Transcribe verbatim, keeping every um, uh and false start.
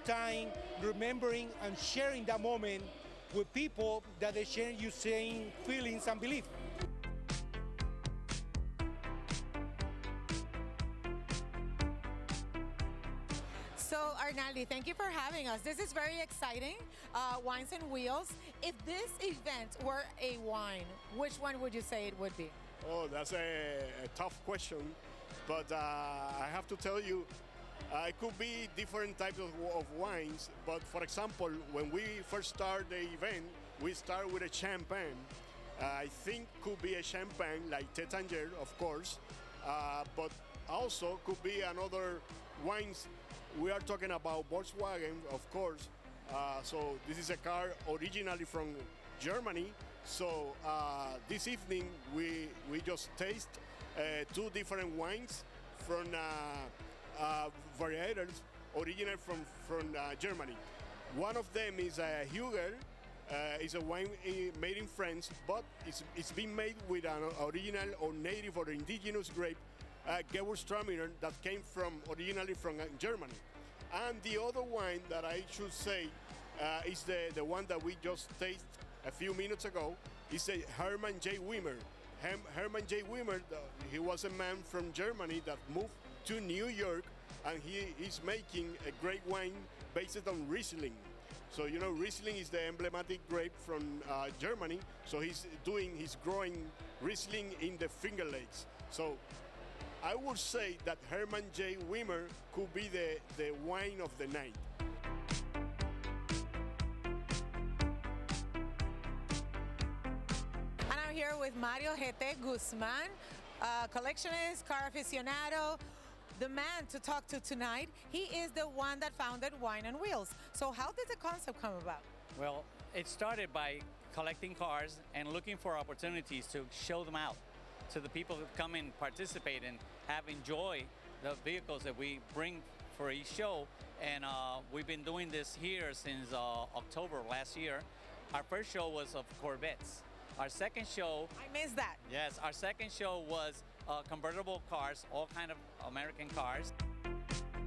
time remembering and sharing that moment with people that they share you same feelings and beliefs. So Arnaldi, thank you for having us. This is very exciting, uh, Wines and Wheels. If this event were a wine, which one would you say it would be? Oh, that's a, a tough question, but uh, I have to tell you, uh, it could be different types of, of wines, but for example, when we first start the event, we start with a champagne. Uh, I think could be a champagne like Taittinger, of course, uh, but also could be another wines. We are talking about Volkswagen, of course. Uh, so this is a car originally from Germany. So uh, this evening we we just taste uh, two different wines from uh, uh, varietals original from from uh, Germany. One of them is a Hugel. Uh, it's a wine made in France, but it's it's been made with an original or native or indigenous grape. Uh, Gewürztraminer that came from originally from uh, Germany. And the other wine that I should say uh, is the, the one that we just tasted a few minutes ago, is a Hermann J. Wimmer. Hem, Hermann J. Wimmer, the, he was a man from Germany that moved to New York, and he is making a great wine based on Riesling. So you know, Riesling is the emblematic grape from uh, Germany, so he's doing, he's growing Riesling in the Finger Lakes. So I would say that Hermann J. Wimmer could be the, the wine of the night. And I'm here with Mario Gete Guzman, uh, collectionist, car aficionado, the man to talk to tonight. He is the one that founded Wine and Wheels. So how did the concept come about? Well, it started by collecting cars and looking for opportunities to show them out to the people who come and participate and have enjoy the vehicles that we bring for each show. And uh, we've been doing this here since uh, October last year. Our first show was of Corvettes. Our second show... I missed that. Yes, our second show was uh, convertible cars, all kind of American cars.